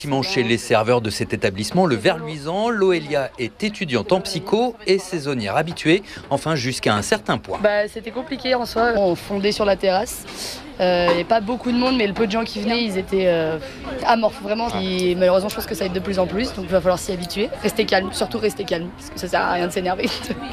Chez les serveurs de cet établissement, le Verluisant, Loelia est étudiante en psycho et saisonnière habituée, enfin jusqu'à un certain point. C'était compliqué en soi, on fondait sur la terrasse, il n'y avait pas beaucoup de monde mais le peu de gens qui venaient ils étaient amorphes vraiment. Et malheureusement je pense que ça va être de plus en plus, donc il va falloir s'y habituer. Rester calme, surtout rester calme, parce que ça sert à rien de s'énerver.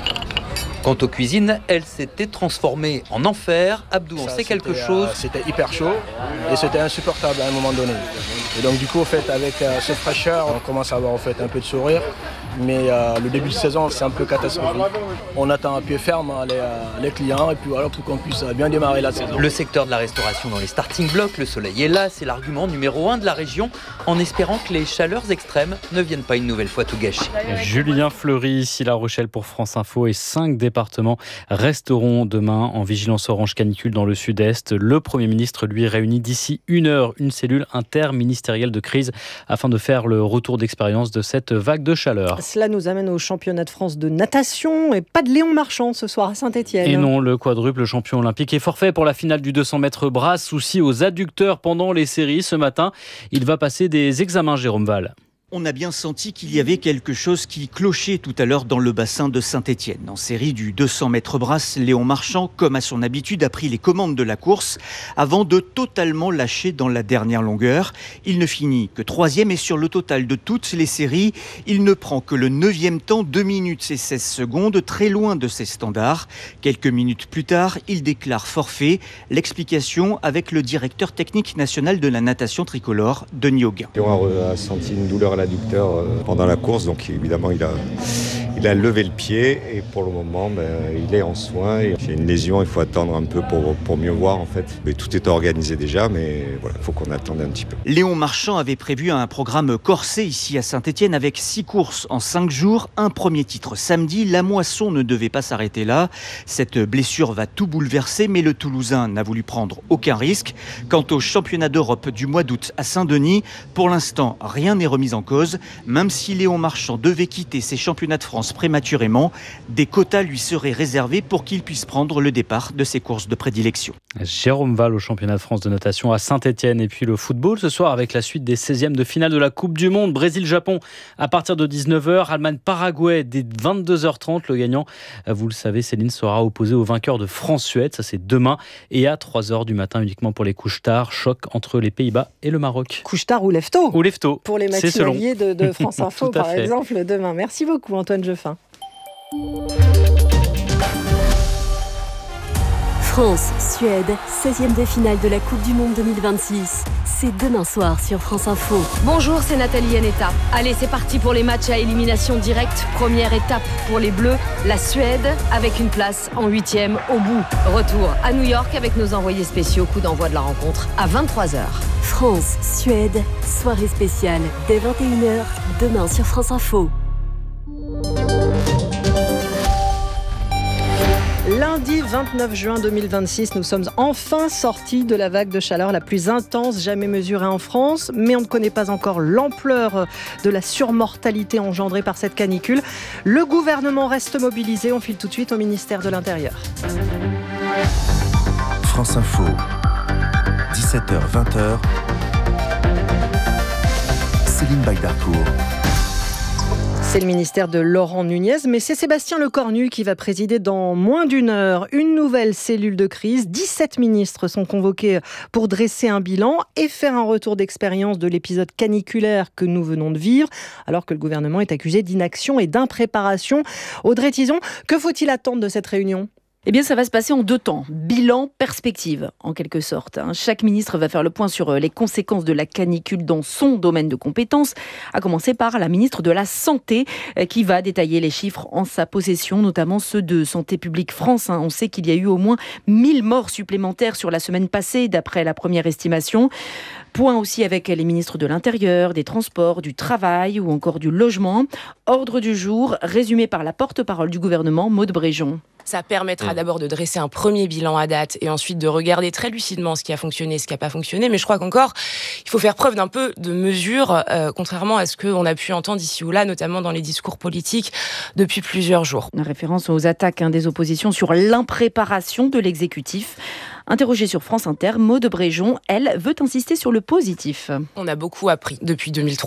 Quant aux cuisines, elles s'étaient transformées en enfer. Abdou en sait quelque chose. C'était hyper chaud et c'était insupportable à un moment donné. Et donc du coup, avec cette fraîcheur, on commence à avoir un peu de sourire. Mais le début de saison, c'est un peu catastrophique. On attend à pied ferme les clients et puis voilà pour qu'on puisse bien démarrer la saison. Le secteur de la restauration dans les starting blocks, le soleil est là, c'est l'argument numéro 1 de la région, en espérant que les chaleurs extrêmes ne viennent pas une nouvelle fois tout gâcher. Julien Fleury, ici La Rochelle pour France Info, et 5 départements resteront demain en vigilance orange canicule dans le sud-est. Le Premier ministre lui réunit d'ici 1 heure une cellule interministérielle de crise afin de faire le retour d'expérience de cette vague de chaleur. Cela nous amène au championnat de France de natation et pas de Léon Marchand ce soir à Saint-Étienne. Et non, le quadruple champion olympique est forfait pour la finale du 200 mètres brasse. Souci aux adducteurs pendant les séries ce matin. Il va passer des examens, Jérôme Val. On a bien senti qu'il y avait quelque chose qui clochait tout à l'heure dans le bassin de Saint-Étienne. En série du 200 mètres brasse, Léon Marchand, comme à son habitude, a pris les commandes de la course avant de totalement lâcher dans la dernière longueur. Il ne finit que 3e et sur le total de toutes les séries, il ne prend que le 9e temps, 2 minutes et 16 secondes, très loin de ses standards. Quelques minutes plus tard, il déclare forfait. L'explication avec le directeur technique national de la natation tricolore, Denis Auguin. On a senti une douleur l'adducteur pendant la course, donc évidemment il a levé le pied et pour le moment il est en soins. Il y a une lésion, il faut attendre un peu pour mieux voir en fait. Mais tout est organisé déjà, mais voilà, il faut qu'on attende un petit peu. Léon Marchand avait prévu un programme corsé ici à Saint-Étienne avec 6 courses en 5 jours, un premier titre samedi. La moisson ne devait pas s'arrêter là. Cette blessure va tout bouleverser, mais le Toulousain n'a voulu prendre aucun risque. Quant au championnat d'Europe du mois d'août à Saint-Denis, pour l'instant rien n'est remis en cause. Même si Léon Marchand devait quitter ses championnats de France prématurément, des quotas lui seraient réservés pour qu'il puisse prendre le départ de ses courses de prédilection. Jérôme Val au championnat de France de natation à Saint-Étienne. Et puis le football ce soir avec la suite des 16e de finale de la Coupe du Monde. Brésil-Japon à partir de 19h. Allemagne-Paraguay dès 22h30. Le gagnant, vous le savez, Céline, sera opposé au vainqueur de France-Suède. Ça c'est demain. Et à 3h du matin uniquement pour les couches tard. Choc entre les Pays-Bas et le Maroc. Couches tard ou lève-tôt. Ou lève-tôt. Pour les matinaliers de France Info par exemple demain. Merci beaucoup Antoine Jeffin. France-Suède, 16e de finale de la Coupe du Monde 2026. C'est demain soir sur France Info. Bonjour, c'est Nathalie Yanetta. Allez, c'est parti pour les matchs à élimination directe. Première étape pour les Bleus, la Suède, avec une place en 8e au bout. Retour à New York avec nos envoyés spéciaux. Coup d'envoi de la rencontre à 23h. France-Suède, soirée spéciale dès 21h, demain sur France Info. Lundi 29 juin 2026, nous sommes enfin sortis de la vague de chaleur la plus intense jamais mesurée en France, mais on ne connaît pas encore l'ampleur de la surmortalité engendrée par cette canicule. Le gouvernement reste mobilisé, on file tout de suite au ministère de l'Intérieur. France Info, 17h-20h, Céline Bagdarcourt. C'est le ministère de Laurent Nunez, mais c'est Sébastien Lecornu qui va présider dans moins d'1 heure une nouvelle cellule de crise. 17 ministres sont convoqués pour dresser un bilan et faire un retour d'expérience de l'épisode caniculaire que nous venons de vivre, alors que le gouvernement est accusé d'inaction et d'impréparation. Audrey Tizon, que faut-il attendre de cette réunion ? Eh bien, ça va se passer en 2 temps. Bilan, perspective, en quelque sorte. Chaque ministre va faire le point sur les conséquences de la canicule dans son domaine de compétences, à commencer par la ministre de la Santé, qui va détailler les chiffres en sa possession, notamment ceux de Santé publique France. On sait qu'il y a eu au moins 1000 morts supplémentaires sur la semaine passée, d'après la première estimation. Point aussi avec les ministres de l'Intérieur, des Transports, du Travail ou encore du Logement. Ordre du jour, résumé par la porte-parole du gouvernement, Maude Bréjon. Ça permettra d'abord de dresser un premier bilan à date et ensuite de regarder très lucidement ce qui a fonctionné, ce qui n'a pas fonctionné. Mais je crois qu'encore, il faut faire preuve d'un peu de mesure, contrairement à ce qu'on a pu entendre ici ou là, notamment dans les discours politiques depuis plusieurs jours. Une référence aux attaques des oppositions sur l'impréparation de l'exécutif. Interrogée sur France Inter, Maude Bréjon, elle, veut insister sur le positif. On a beaucoup appris depuis 2003.